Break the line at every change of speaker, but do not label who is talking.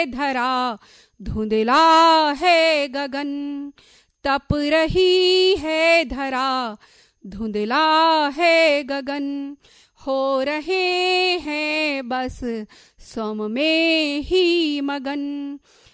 धरा, धुंधला है गगन। तप रही है धरा, धुंधला है गगन। हो रहे हैं बस सम में ही मगन।